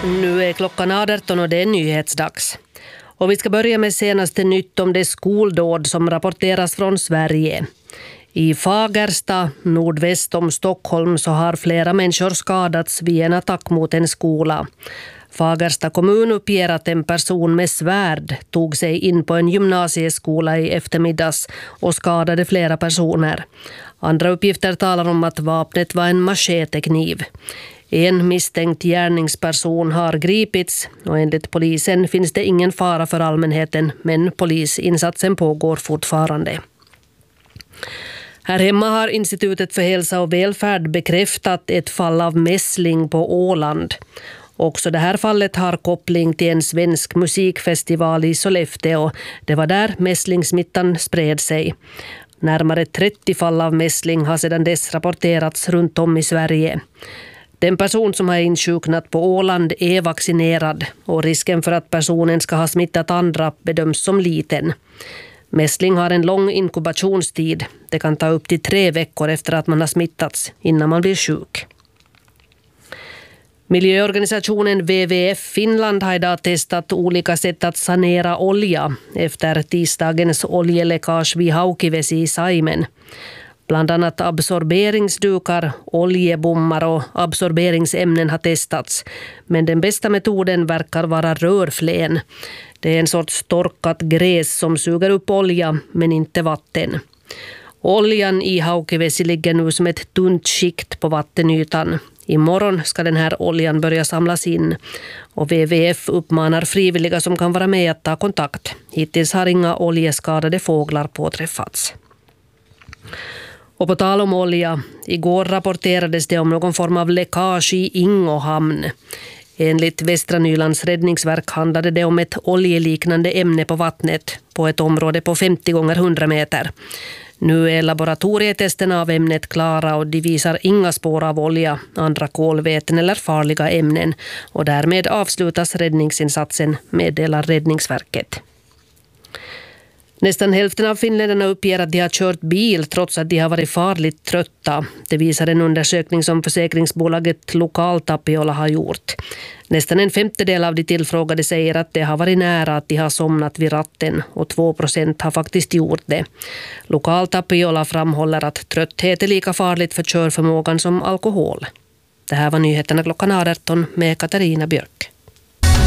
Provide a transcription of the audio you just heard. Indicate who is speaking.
Speaker 1: Nu är klockan 18 och det är nyhetsdags. Och vi ska börja med senaste nytt om det skoldåd som rapporteras från Sverige. I Fagersta, nordväst om Stockholm, så har flera människor skadats vid en attack mot en skola. Fagersta kommun uppger att en person med svärd tog sig in på en gymnasieskola i eftermiddags och skadade flera personer. Andra uppgifter talar om att vapnet var en machetekniv. En misstänkt gärningsperson har gripits och enligt polisen finns det ingen fara för allmänheten, men polisinsatsen pågår fortfarande. Här hemma har Institutet för hälsa och välfärd bekräftat ett fall av mässling på Åland. Också det här fallet har koppling till en svensk musikfestival i Sollefteå. Det var där mässlingsmittan spred sig. Närmare 30 fall av mässling har sedan dess rapporterats runt om i Sverige. Den person som har insjuknat på Åland är vaccinerad och risken för att personen ska ha smittat andra bedöms som liten. Mässling har en lång inkubationstid. Det kan ta upp till 3 veckor efter att man har smittats innan man blir sjuk. Miljöorganisationen WWF Finland har idag testat olika sätt att sanera olja efter tisdagens oljeläckage vid Haukivesi i Saimen. Bland annat absorberingsdukar, oljebommar och absorberingsämnen har testats. Men den bästa metoden verkar vara rörflän. Det är en sorts torkat gräs som suger upp olja men inte vatten. Oljan i Haukivesi ligger nu som ett tunt skikt på vattenytan. Imorgon ska den här oljan börja samlas in och WWF uppmanar frivilliga som kan vara med att ta kontakt. Hittills har inga oljeskadade fåglar påträffats. Och på tal om olja, igår rapporterades det om någon form av läckage i Ingå hamn. Enligt Västra Nylands räddningsverk handlade det om ett oljeliknande ämne på vattnet på ett område på 50 gånger 100 meter. Nu är laboratorietesterna av ämnet klara och de visar inga spår av olja, andra kolväten eller farliga ämnen. Och därmed avslutas räddningsinsatsen, meddelar Räddningsverket. Nästan hälften av finländarna uppger att de har kört bil trots att de har varit farligt trötta. Det visar en undersökning som försäkringsbolaget Lokaltapiola har gjort. Nästan en femtedel av de tillfrågade säger att det har varit nära att de har somnat vid ratten och 2% har faktiskt gjort det. Lokaltapiola framhåller att trötthet är lika farligt för körförmågan som alkohol. Det här var nyheterna klockan 18 med Katarina Björk.